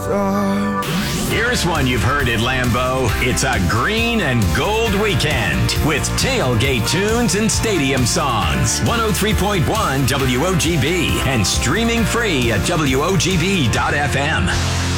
Here's one you've heard at Lambeau. It's a green and gold weekend with tailgate tunes and stadium songs. 103.1 WOGB and streaming free at WOGB.FM.